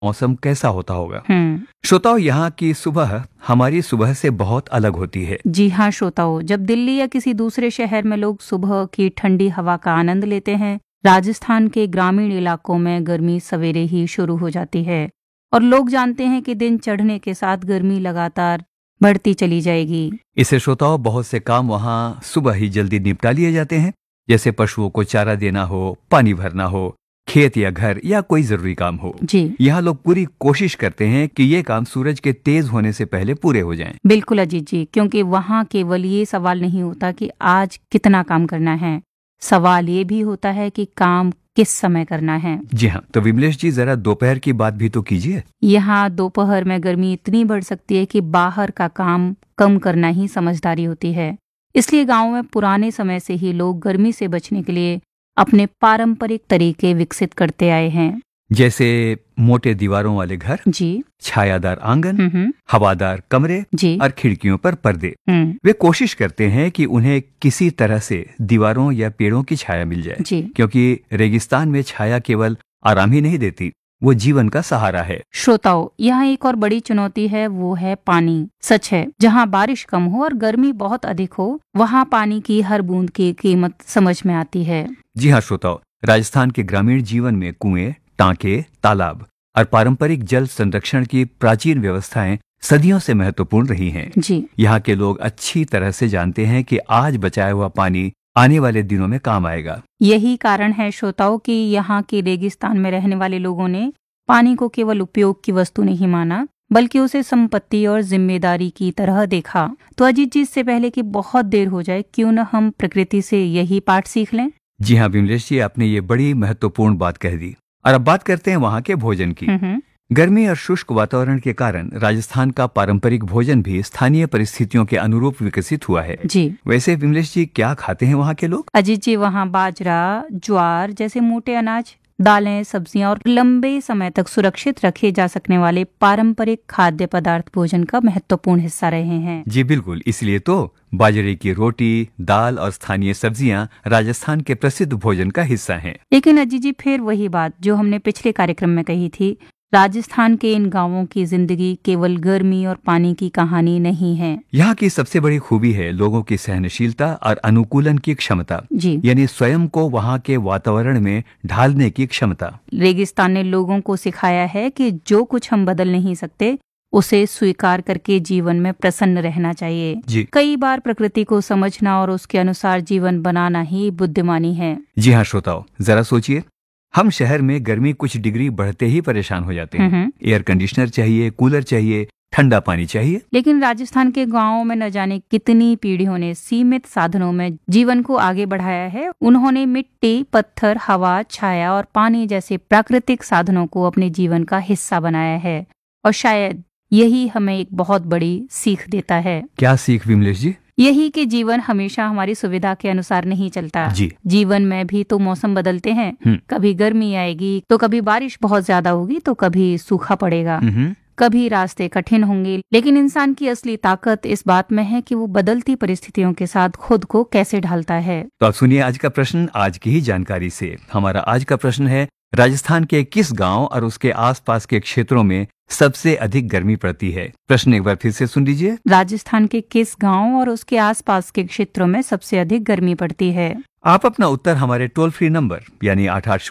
मौसम कैसा होता होगा। श्रोताओं, यहाँ की सुबह हमारी सुबह से बहुत अलग होती है। जी हाँ श्रोताओं, जब दिल्ली या किसी दूसरे शहर में लोग सुबह की ठंडी हवा का आनंद लेते हैं, राजस्थान के ग्रामीण इलाकों में गर्मी सवेरे ही शुरू हो जाती है और लोग जानते हैं कि दिन चढ़ने के साथ गर्मी लगातार बढ़ती चली जाएगी। इसे श्रोताओं, बहुत से काम वहाँ सुबह ही जल्दी निपटा लिए जाते हैं, जैसे पशुओं को चारा देना हो, पानी भरना हो, खेत या घर या कोई जरूरी काम हो। जी, यहाँ लोग पूरी कोशिश करते हैं कि ये काम सूरज के तेज होने से पहले पूरे हो जाएं। बिल्कुल अजीत जी, क्योंकि वहाँ केवल ये सवाल नहीं होता कि आज कितना काम करना है, सवाल ये भी होता है कि काम किस समय करना है। जी हाँ, तो विमलेश जी, जरा दोपहर की बात भी तो कीजिए। यहाँ दोपहर में गर्मी इतनी बढ़ सकती है कि बाहर का काम कम करना ही समझदारी होती है। इसलिए गांव में पुराने समय से ही लोग गर्मी से बचने के लिए अपने पारंपरिक तरीके विकसित करते आए हैं, जैसे मोटे दीवारों वाले घर, जी, छायादार आंगन, हवादार कमरे जी, और खिड़कियों पर पर्दे। वे कोशिश करते हैं कि उन्हें किसी तरह से दीवारों या पेड़ों की छाया मिल जाए, जी। क्योंकि रेगिस्तान में छाया केवल आराम ही नहीं देती, वो जीवन का सहारा है। श्रोताओं, यहाँ एक और बड़ी चुनौती है, वो है पानी। सच है, जहाँ बारिश कम हो और गर्मी बहुत अधिक हो, वहाँ पानी की हर बूंद की कीमत समझ में आती है। जी हाँ श्रोताओं, राजस्थान के ग्रामीण जीवन में कुएं, टांके, तालाब और पारंपरिक जल संरक्षण की प्राचीन व्यवस्थाएं सदियों से महत्वपूर्ण रही हैं। जी, यहाँ के लोग अच्छी तरह से जानते हैं कि आज बचाया हुआ पानी आने वाले दिनों में काम आएगा। यही कारण है श्रोताओं कि यहाँ के रेगिस्तान में रहने वाले लोगों ने पानी को केवल उपयोग की वस्तु नहीं माना, बल्कि उसे संपत्ति और जिम्मेदारी की तरह देखा। तो अजीत जी, इससे पहले कि बहुत देर हो जाए, क्यों न हम प्रकृति से यही पाठ सीख लें। जी हाँ विमलेश जी, आपने ये बड़ी महत्वपूर्ण बात कह दी। और अब बात करते हैं वहाँ के भोजन की। गर्मी और शुष्क वातावरण के कारण राजस्थान का पारंपरिक भोजन भी स्थानीय परिस्थितियों के अनुरूप विकसित हुआ है। जी, वैसे विमलेश जी, क्या खाते हैं वहाँ के लोग? अजीत जी, वहाँ बाजरा, ज्वार जैसे मोटे अनाज, दालें, सब्जियां और लंबे समय तक सुरक्षित रखे जा सकने वाले पारंपरिक खाद्य पदार्थ भोजन का महत्वपूर्ण हिस्सा रहे हैं। जी बिल्कुल, इसलिए तो बाजरे की रोटी, दाल और स्थानीय सब्जियां राजस्थान के प्रसिद्ध भोजन का हिस्सा हैं। लेकिन अजीत जी, फिर वही बात जो हमने पिछले कार्यक्रम में कही थी, राजस्थान के इन गांवों की जिंदगी केवल गर्मी और पानी की कहानी नहीं है। यहाँ की सबसे बड़ी खूबी है लोगों की सहनशीलता और अनुकूलन की क्षमता। जी, यानी स्वयं को वहाँ के वातावरण में ढालने की क्षमता। रेगिस्तान ने लोगों को सिखाया है कि जो कुछ हम बदल नहीं सकते, उसे स्वीकार करके जीवन में प्रसन्न रहना चाहिए। जी, कई बार प्रकृति को समझना और उसके अनुसार जीवन बनाना ही बुद्धिमानी है। जी हाँ श्रोताओं, जरा सोचिए, हम शहर में गर्मी कुछ डिग्री बढ़ते ही परेशान हो जाते हैं। एयर कंडीशनर चाहिए, कूलर चाहिए, ठंडा पानी चाहिए। लेकिन राजस्थान के गांवों में न जाने कितनी पीढ़ियों ने सीमित साधनों में जीवन को आगे बढ़ाया है। उन्होंने मिट्टी, पत्थर, हवा, छाया और पानी जैसे प्राकृतिक साधनों को अपने जीवन का हिस्सा बनाया है, और शायद यही हमें एक बहुत बड़ी सीख देता है। क्या सीख विमलेश जी? यही कि जीवन हमेशा हमारी सुविधा के अनुसार नहीं चलता। जी, जीवन में भी तो मौसम बदलते हैं। कभी गर्मी आएगी तो कभी बारिश बहुत ज्यादा होगी, तो कभी सूखा पड़ेगा, कभी रास्ते कठिन होंगे। लेकिन इंसान की असली ताकत इस बात में है कि वो बदलती परिस्थितियों के साथ खुद को कैसे ढालता है। तो अब सुनिए आज का प्रश्न, आज की ही जानकारी से। हमारा आज का प्रश्न है, राजस्थान के किस गांव और उसके आसपास के क्षेत्रों में सबसे अधिक गर्मी पड़ती है? प्रश्न एक बार फिर से सुन लीजिए। राजस्थान के किस गांव और उसके आसपास के क्षेत्रों में सबसे अधिक गर्मी पड़ती है? आप अपना उत्तर हमारे टोल फ्री नंबर यानी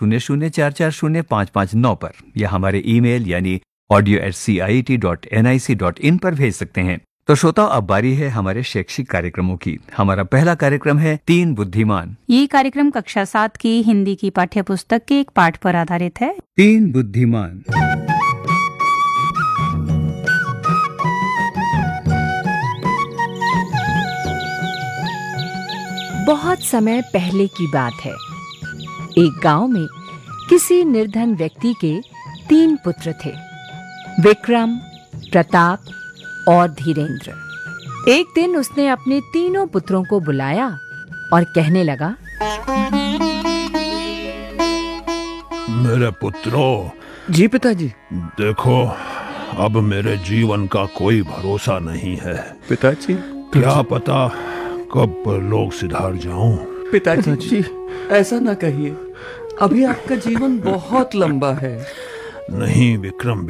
8800440559 पर या हमारे ईमेल यानी audio@ciit.nic.in पर भेज सकते हैं। तो श्रोताओ, अब बारी है हमारे शैक्षिक कार्यक्रमों की। हमारा पहला कार्यक्रम है 3 बुद्धिमान। ये कार्यक्रम कक्षा 7 की हिंदी की पाठ्य पुस्तक के एक पाठ पर आधारित है। 3 बुद्धिमान। बहुत समय पहले की बात है। एक गांव में किसी निर्धन व्यक्ति के 3 पुत्र थे, विक्रम, प्रताप और धीरेन्द्र। एक दिन उसने अपने तीनों पुत्रों को बुलाया और कहने लगा, मेरे पुत्रों। जी पिताजी। देखो, अब मेरे जीवन का कोई भरोसा नहीं है। पिताजी, क्या पता कब लोग सिधार जाऊं। पिताजी जी, ऐसा ना कहिए, अभी आपका जीवन बहुत लंबा है। नहीं विक्रम